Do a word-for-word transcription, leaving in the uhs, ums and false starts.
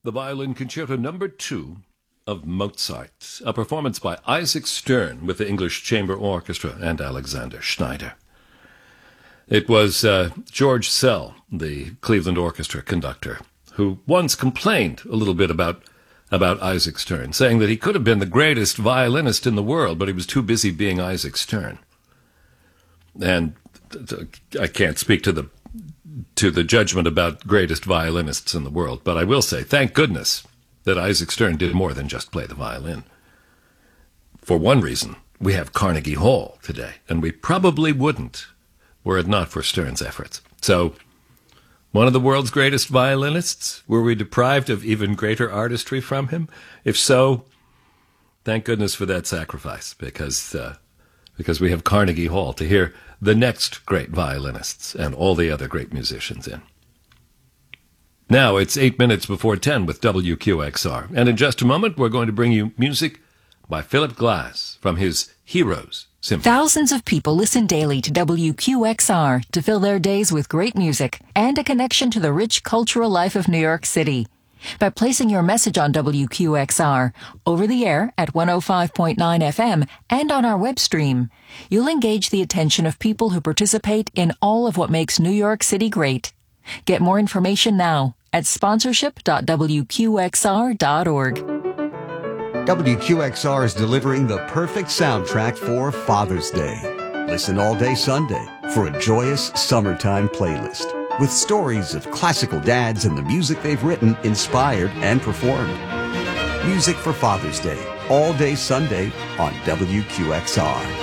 the Violin Concerto Number Two of Mozart, a performance by Isaac Stern with the English Chamber Orchestra and Alexander Schneider. It was uh, George Szell, the Cleveland Orchestra conductor, who once complained a little bit about about Isaac Stern, saying that he could have been the greatest violinist in the world, but he was too busy being Isaac Stern. And I can't speak to the to the judgment about greatest violinists in the world, but I will say, thank goodness that Isaac Stern did more than just play the violin. For one reason, we have Carnegie Hall today, and we probably wouldn't were it not for Stern's efforts. So, one of the world's greatest violinists, were we deprived of even greater artistry from him? If so, thank goodness for that sacrifice, because uh, because we have Carnegie Hall to hear the next great violinists and all the other great musicians in. Now it's eight minutes before ten with W Q X R, and in just a moment we're going to bring you music by Philip Glass from his Heroes Symphony. Thousands of people listen daily to W Q X R to fill their days with great music and a connection to the rich cultural life of New York City. By placing your message on W Q X R, over the air at one oh five point nine F M and on our web stream, you'll engage the attention of people who participate in all of what makes New York City great. Get more information now at sponsorship dot w q x r dot org. W Q X R is delivering the perfect soundtrack for Father's Day. Listen all day Sunday for a joyous summertime playlist with stories of classical dads and the music they've written, inspired, and performed. Music for Father's Day, all day Sunday on W Q X R.